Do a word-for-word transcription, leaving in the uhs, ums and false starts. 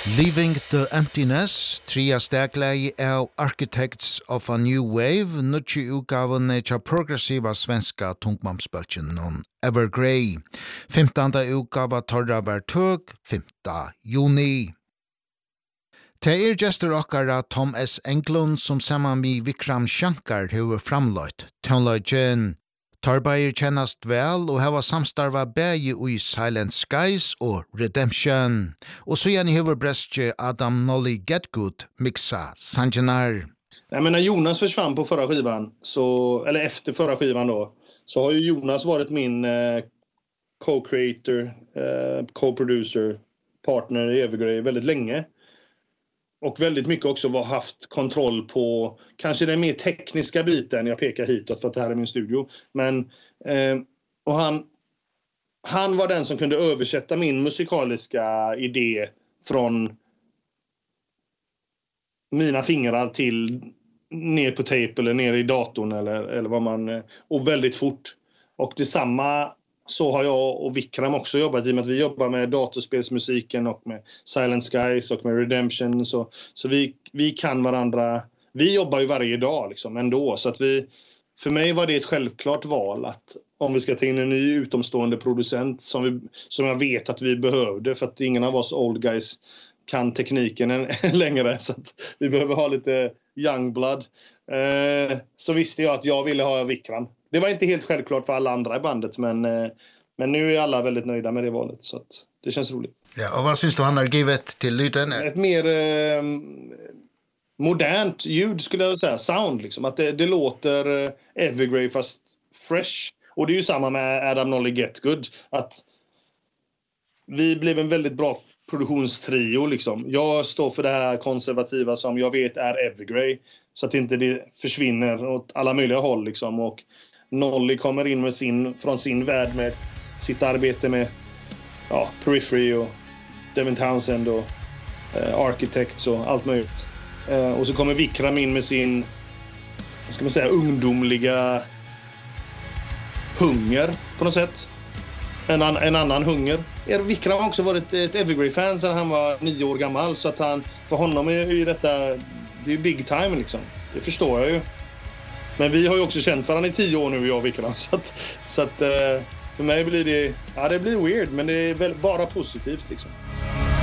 Leaving the Emptiness, tria stegleie av Architects of a New Wave, nutje utgaven tja progressiva svenska tungmamspelchen non Evergrey. femtonda utgava torra var tøg, femte juni. Det er gestor okkara Tom S. Englund som saman med Vikram Shankar hever framløyt. Tønløygen Tarbair kjennast vel og hava samstarva bægi ui Silent Skies og Redemption. Og så igjen hever brestje Adam Nolly Get Good mixa Sanjanar. Nej, men när Jonas försvann på förra skivan, så, eller efter förra skivan då, så har ju Jonas varit min eh, co-creator, eh, co-producer, partner i Evergrey väldigt länge. Och väldigt mycket också var haft kontroll på kanske den mer tekniska biten. Jag pekar hitåt för att det här är min studio. Men, eh, och han, han var den som kunde översätta min musikaliska idé från mina fingrar till ner på tejp eller ner i datorn eller, eller vad man, och väldigt fort. Och detsamma så har jag och Vikram också jobbat i och med att vi jobbar med datorspelsmusiken och med Silent Skies och med Redemption. Så, så vi, vi kan varandra. Vi jobbar ju varje dag liksom ändå. Så att vi, för mig var det ett självklart val att om vi ska ta in en ny utomstående producent som, vi, som jag vet att vi behövde. För att ingen av oss old guys kan tekniken än, än längre. Så att vi behöver ha lite young blood. Eh, så visste jag att jag ville ha Vikram. Det var inte helt självklart för alla andra i bandet, men, eh, men nu är alla väldigt nöjda med det valet, så att det känns roligt. Ja, och vad syns du han har givet till lyden? Ett mer eh, modernt ljud skulle jag säga, sound liksom. Att det, det låter eh, Evergrey fast fresh. Och det är ju samma med Adam Nolly Get Good. Att vi blev en väldigt bra produktionstrio liksom. Jag står för det här konservativa som jag vet är Evergrey. Så att inte det försvinner åt alla möjliga håll liksom. Och Nolly kommer in med sin, från sin värld med sitt arbete med ja, Periphery och Devin Townsend och eh, Architects och allt möjligt. Eh, och så kommer Vikram in med sin, vad ska man säga, ungdomliga hunger på något sätt. En, an, en annan hunger. Vikram har också varit ett Evergrey-fan sedan han var nio år gammal. Så att han, för honom är ju detta, det är big time liksom. Det förstår jag ju. Men vi har ju också känt varandra i tio år nu, jag och Vikram. Så att, så att för mig blir det, ja det blir weird, men det är väl bara positivt liksom.